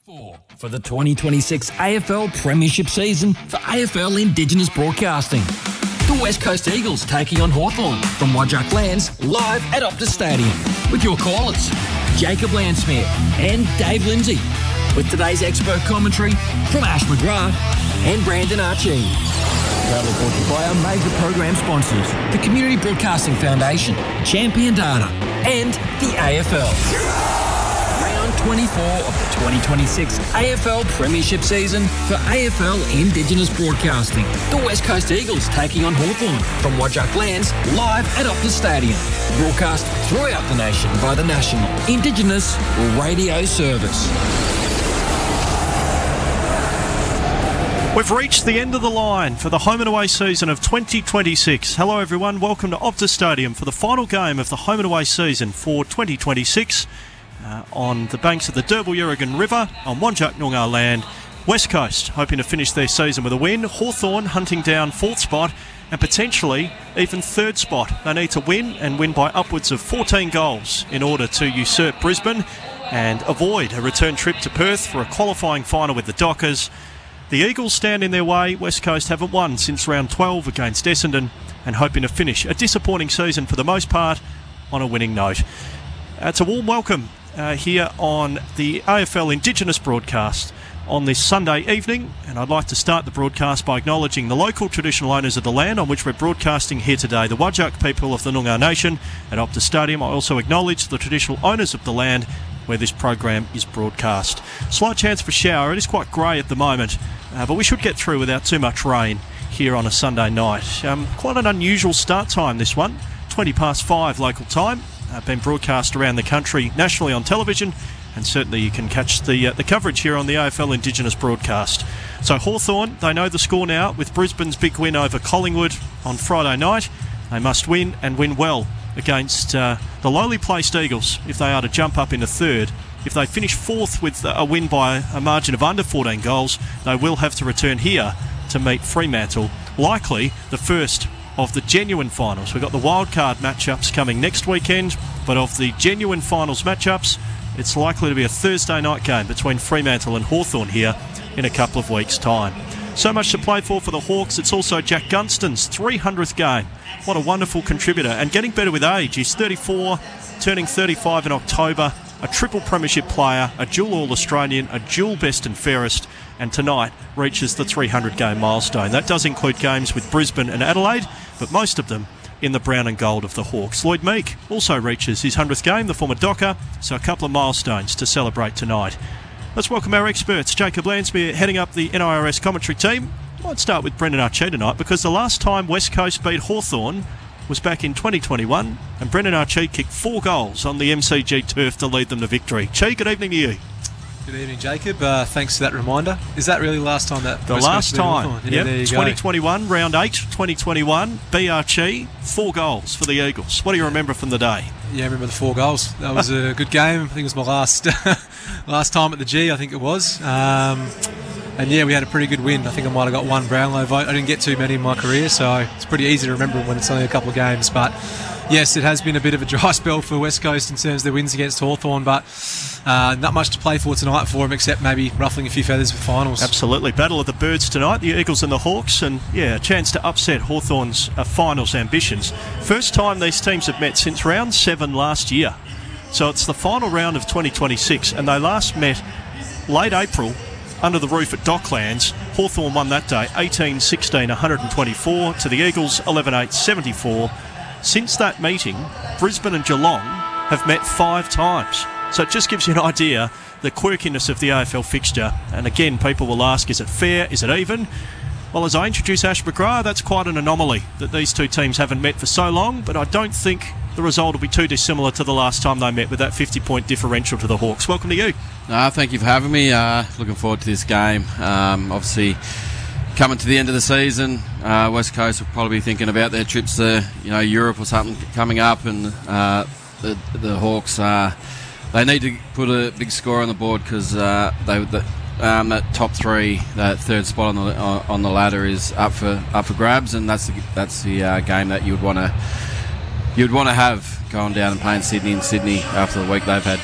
For the 2026 AFL Premiership season for AFL Indigenous Broadcasting. The West Coast Eagles taking on Hawthorn from Whadjuk Lands live at Optus Stadium with your callers, Jacob Landsmere and Dave Lindsay, with today's expert commentary from Ash McGrath and Brandon Archie. Proudly brought to you by our major program sponsors, the Community Broadcasting Foundation, Champion Data and the AFL. 24 of the 2026 AFL Premiership season for AFL Indigenous Broadcasting. The West Coast Eagles taking on Hawthorn from Whadjuk Lands live at Optus Stadium. Broadcast throughout the nation by the National Indigenous Radio Service. We've reached the end of the line for the home and away season of 2026. Hello everyone, welcome to Optus Stadium for the final game of the home and away season for 2026. On the banks of the Derbyl-Yerrigan River on Whadjuk Noongar land. West Coast hoping to finish their season with a win. Hawthorn hunting down 4th spot and potentially even 3rd spot. They need to win and win by upwards of 14 goals in order to usurp Brisbane and avoid a return trip to Perth for a qualifying final with the Dockers. The Eagles stand in their way. West Coast haven't won since round 12 against Essendon and hoping to finish a disappointing season for the most part on a winning note. It's a warm welcome here on the AFL Indigenous broadcast on this Sunday evening, and I'd like to start the broadcast by acknowledging the local traditional owners of the land on which we're broadcasting here today, the Whadjuk people of the Noongar Nation at Optus Stadium. I also acknowledge the traditional owners of the land where this program is broadcast. Slight chance for shower. It is quite grey at the moment, but we should get through without too much rain here on a Sunday night. Quite an unusual start time, this one, 5:20 local time. Been broadcast around the country nationally on television, and certainly you can catch the coverage here on the AFL Indigenous broadcast. So Hawthorn, they know the score now with Brisbane's big win over Collingwood on Friday night. They must win and win well against the lowly placed Eagles if they are to jump up into 3rd. If they finish 4th with a win by a margin of under 14 goals, they will have to return here to meet Fremantle, likely the first of the genuine finals. We've got the wildcard matchups coming next weekend, but of the genuine finals matchups, it's likely to be a Thursday night game between Fremantle and Hawthorn here in a couple of weeks' time. So much to play for the Hawks. It's also Jack Gunston's 300th game. What a wonderful contributor, and getting better with age. He's 34, turning 35 in October, a triple premiership player, a dual All-Australian, a dual best and fairest, and tonight reaches the 300-game milestone. That does include games with Brisbane and Adelaide, but most of them in the brown and gold of the Hawks. Lloyd Meek also reaches his 100th game, the former Docker, so a couple of milestones to celebrate tonight. Let's welcome our experts. Jacob Landsmere heading up the NIRS commentary team. I might start with Brendan Archie tonight, because the last time West Coast beat Hawthorn was back in 2021, and Brendan Archie kicked 4 goals on the MCG turf to lead them to victory. Chi, good evening to you. Good evening, Jacob. Thanks for that reminder. Is that really the last time that... The last time, yeah, 2021, round 8, 2021, BRG, 4 goals for the Eagles. What do you remember from the day? Yeah, I remember the 4 goals. That was a good game. I think it was my last time at the G, I think it was. And yeah, we had a pretty good win. I think I might have got 1 Brownlow vote. I didn't get too many in my career, so it's pretty easy to remember when it's only a couple of games. But yes, it has been a bit of a dry spell for West Coast in terms of their wins against Hawthorn, but not much to play for tonight for them, except maybe ruffling a few feathers with finals. Absolutely. Battle of the Birds tonight, the Eagles and the Hawks, and yeah, a chance to upset Hawthorn's finals ambitions. First time these teams have met since round 7 last year. So it's the final round of 2026, and they last met late April under the roof at Docklands. Hawthorn won that day 18-16, 124 to the Eagles 11-8, 74. Since that meeting, Brisbane and Geelong have met 5 times. So it just gives you an idea the quirkiness of the AFL fixture. And again, people will ask, is it fair? Is it even? Well, as I introduce Ash McGrath, that's quite an anomaly that these two teams haven't met for so long, but I don't think the result will be too dissimilar to the last time they met, with that 50-point differential to the Hawks. Welcome to you. Thank you for having me. Looking forward to this game. Obviously, coming to the end of the season, West Coast will probably be thinking about their trips to Europe or something coming up, and the Hawks, they need to put a big score on the board, because that top 3, that 3rd spot on the ladder is up for grabs, and that's the game that you'd want to have going down and playing Sydney after the week they've had.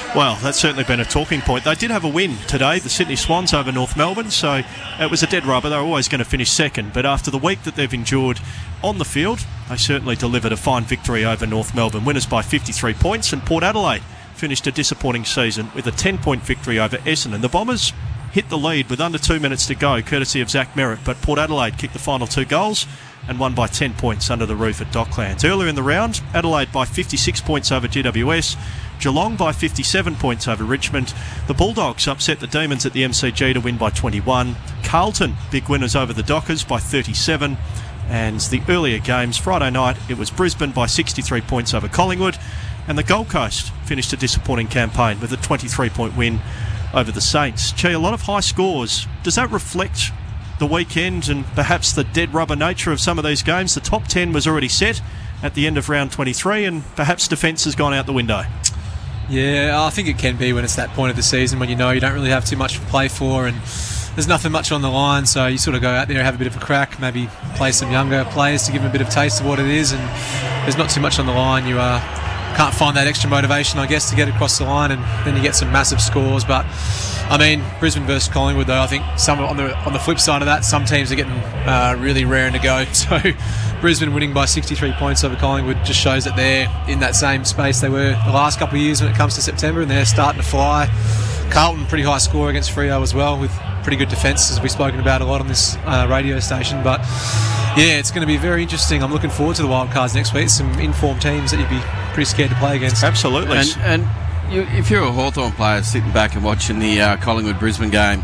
Well, that's certainly been a talking point. They did have a win today, the Sydney Swans over North Melbourne, so it was a dead rubber. They were always going to finish second, but after the week that they've endured on the field, they certainly delivered a fine victory over North Melbourne. Winners by 53 points, and Port Adelaide finished a disappointing season with a 10-point victory over Essendon. The Bombers hit the lead with under 2 minutes to go, courtesy of Zach Merritt, but Port Adelaide kicked the final 2 goals and won by 10 points under the roof at Docklands. Earlier in the round, Adelaide by 56 points over GWS, Geelong by 57 points over Richmond. The Bulldogs upset the Demons at the MCG to win by 21. Carlton, big winners over the Dockers by 37. And the earlier games, Friday night, it was Brisbane by 63 points over Collingwood. And the Gold Coast finished a disappointing campaign with a 23-point win over the Saints. Gee, a lot of high scores. Does that reflect the weekend and perhaps the dead rubber nature of some of these games? The top 10 was already set at the end of round 23, and perhaps defence has gone out the window. Yeah, I think it can be when it's that point of the season when you know you don't really have too much to play for and there's nothing much on the line, so you sort of go out there and have a bit of a crack, maybe play some younger players to give them a bit of taste of what it is, and there's not too much on the line. You can't find that extra motivation, I guess, to get across the line, and then you get some massive scores. But I mean, Brisbane versus Collingwood, though, I think some on the flip side of that, some teams are getting really raring to go. So Brisbane winning by 63 points over Collingwood just shows that they're in that same space they were the last couple of years when it comes to September, and they're starting to fly. Carlton, pretty high score against Freo as well, with pretty good defence, as we've spoken about a lot on this radio station. But yeah, it's going to be very interesting. I'm looking forward to the wildcards next week. Some informed teams that you'd be pretty scared to play against. Absolutely. And if you're a Hawthorn player sitting back and watching the Collingwood-Brisbane game,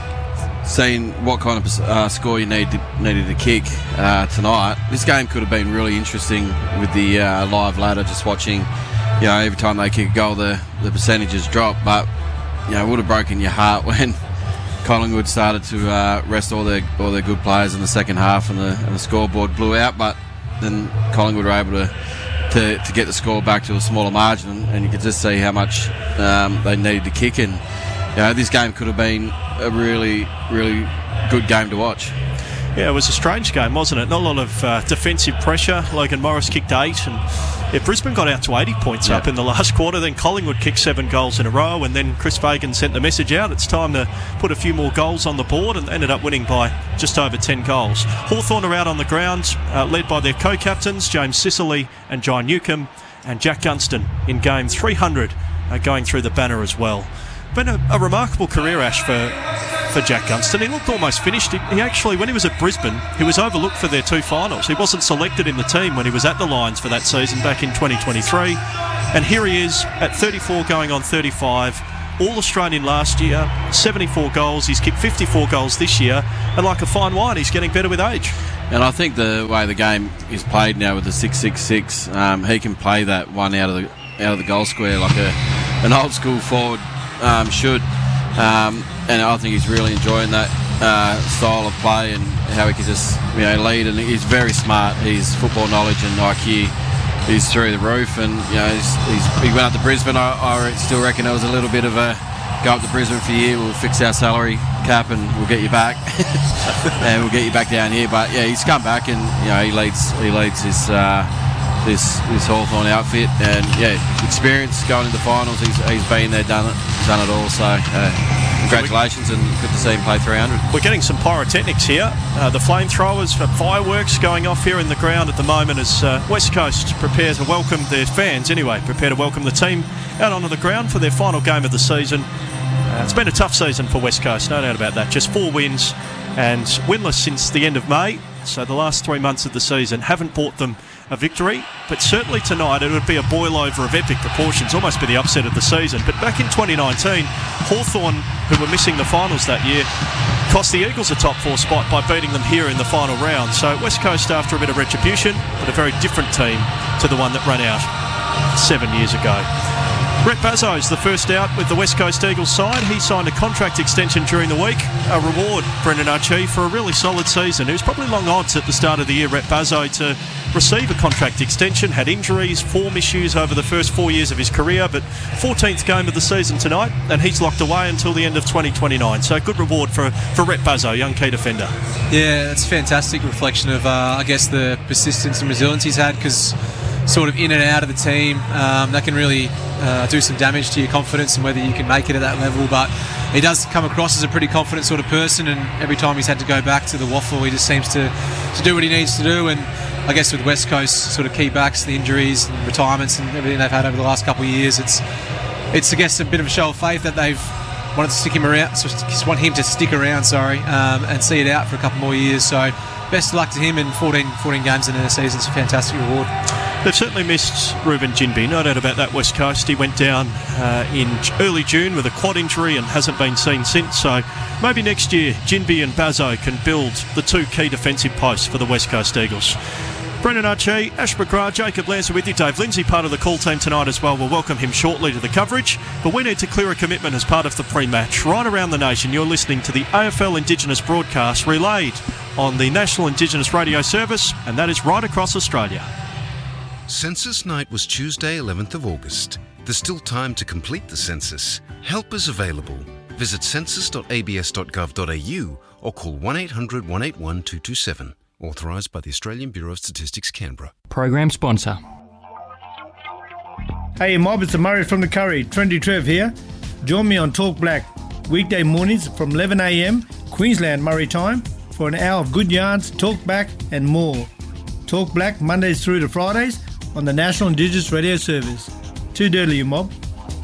seeing what kind of score you needed to kick tonight, this game could have been really interesting with the live ladder, just watching, every time they kick a goal, the percentages drop. But, it would have broken your heart when Collingwood started to rest all their good players in the second half and the scoreboard blew out. But then Collingwood were able to get the score back to a smaller margin, and you could just see how much they needed to kick. And this game could have been a really, really good game to watch. Yeah, it was a strange game, wasn't it? Not a lot of defensive pressure. Logan Morris kicked 8, and Brisbane got out to 80 points up in the last quarter. Then Collingwood kicked 7 goals in a row, and then Chris Fagan sent the message out, it's time to put a few more goals on the board, and ended up winning by just over 10 goals. Hawthorn are out on the ground, led by their co-captains, James Sicily and John Newcomb, and Jack Gunston in game 300, going through the banner as well. Been a remarkable career, Ash, for Jack Gunston. He looked almost finished. He actually, when he was at Brisbane, he was overlooked for their 2 finals. He wasn't selected in the team when he was at the Lions for that season back in 2023. And here he is at 34 going on 35. All-Australian last year, 74 goals. He's kicked 54 goals this year. And like a fine wine, he's getting better with age. And I think the way the game is played now with the 6-6-6, he can play that one out of the goal square like an old-school forward should. And I think he's really enjoying that style of play and how he can just lead. And he's very smart. His football knowledge and IQ is through the roof. And he went up to Brisbane. I still reckon it was a little bit of a go up to Brisbane for a year. We'll fix our salary cap and we'll get you back, and we'll get you back down here. But yeah, he's come back and he leads this Hawthorn outfit, and experience going into finals. He's been there, done it all. So congratulations, and good to see him play 300. We're getting some pyrotechnics here. The flamethrowers for fireworks going off here in the ground at the moment as West Coast prepare to welcome their fans. Prepare to welcome the team out onto the ground for their final game of the season. It's been a tough season for West Coast, no doubt about that. Just 4 wins and winless since the end of May. So the last 3 months of the season haven't brought them a victory, but certainly tonight it would be a boil-over of epic proportions, almost be the upset of the season. But back in 2019, Hawthorn, who were missing the finals that year, cost the Eagles a top 4 spot by beating them here in the final round. So West Coast, after a bit of retribution, but a very different team to the one that ran out 7 years ago. Brett Bazzo's the first out with the West Coast Eagles side. He signed a contract extension during the week. A reward, Brendan Archie, for a really solid season. It was probably long odds at the start of the year, Brett Bazzo, to receive a contract extension. Had injuries, form issues over the first 4 years of his career, but 14th game of the season tonight, and he's locked away until the end of 2029. So good reward for Brett Bazzo, young key defender. Yeah, it's a fantastic reflection of, I guess, the persistence and resilience he's had, because sort of in and out of the team. That can really do some damage to your confidence and whether you can make it at that level. But he does come across as a pretty confident sort of person, and every time he's had to go back to the waffle, he just seems to do what he needs to do. And I guess with West Coast sort of key backs, the injuries and retirements and everything they've had over the last couple of years, it's I guess a bit of a show of faith that they've wanted to stick him around, want him to stick around, and see it out for a couple more years. So best of luck to him in 14 games in a season. It's a fantastic reward. They've certainly missed Ruben Ginbey, no doubt about that. West Coast, he went down in early June with a quad injury and hasn't been seen since, so maybe next year Ginbey and Bazzo can build the two key defensive posts for the West Coast Eagles. Brendan Archie, Ash McGrath, Jacob Lancer with you. Dave Lindsay, part of the call team tonight as well. We'll welcome him shortly to the coverage, but we need to clear a commitment as part of the pre-match. Right around the nation, you're listening to the AFL Indigenous broadcast relayed on the National Indigenous Radio Service, and that is right across Australia. Census night was Tuesday, 11th of August. There's still time to complete the census. Help is available. Visit census.abs.gov.au or call 1800 181 227. Authorised by the Australian Bureau of Statistics, Canberra. Program sponsor. Hey mob, it's Murray from the Curry. Trendy Trev here. Join me on Talk Black, weekday mornings from 11 a.m, Queensland Murray time, for an hour of good yarns, talk back and more. Talk Black Mondays through to Fridays on the National Indigenous Radio Service. Too dirty, you mob.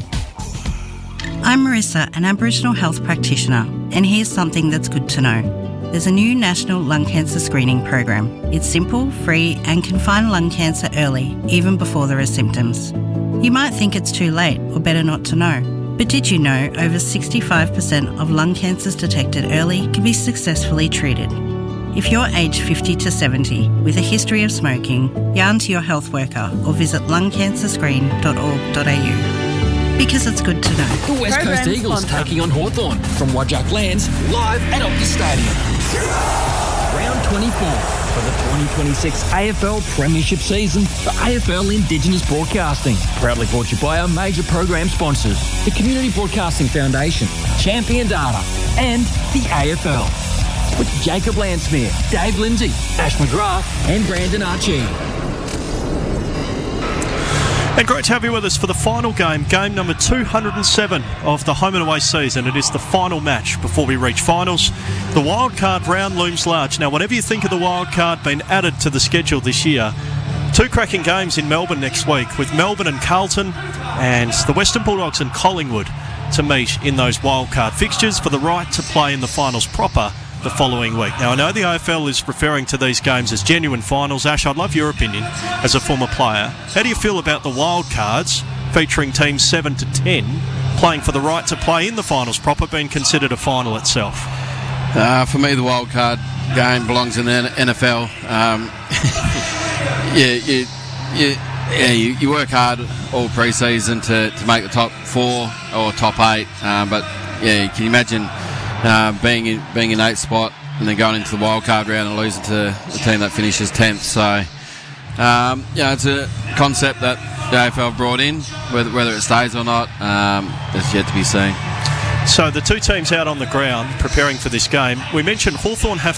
I'm Marissa, an Aboriginal health practitioner, and here's something that's good to know. There's a new national lung cancer screening program. It's simple, free, and can find lung cancer early, even before there are symptoms. You might think it's too late or better not to know. But did you know over 65% of lung cancers detected early can be successfully treated? If you're aged 50 to 70 with a history of smoking, yarn to your health worker or visit lungcancerscreen.org.au. Because it's good to know. The West Coast Eagles taking on Hawthorn from Wajak Lands, live at Optus Stadium. Round 24 for the 2026 AFL Premiership season for AFL Indigenous Broadcasting. Proudly brought to you by our major program sponsors, the Community Broadcasting Foundation, Champion Data, and the AFL. With Jacob Lansmere, Dave Lindsay, Ash McGrath, and Brandon Archie. And great to have you with us for the final game, game number 207 of the home and away season. It is the final match before we reach finals. The wildcard round looms large. Now, whatever you think of the wildcard being added to the schedule this year, two cracking games in Melbourne next week with Melbourne and Carlton and the Western Bulldogs and Collingwood to meet in those wildcard fixtures for the right to play in the finals proper the following week. Now, I know the AFL is referring to these games as genuine finals. Ash, I'd love your opinion as a former player. How do you feel about the wild cards featuring teams 7 to 10 playing for the right to play in the finals proper being considered a final itself? For me, the wild card game belongs in the NFL. You work hard all pre-season to make the top 4 or top 8, but yeah, can you imagine being in 8th spot and then going into the wild card round and losing to the team that finishes 10th? So it's a concept that the AFL brought in. Whether it stays or not, is yet to be seen. So the two teams out on the ground preparing for this game. We mentioned Hawthorn have